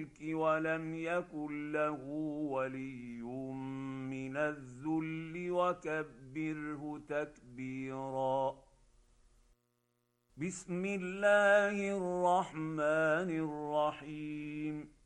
الملك ولم يكن له ولي من الذل وكبره تكبيرا. بسم الله الرحمن الرحيم.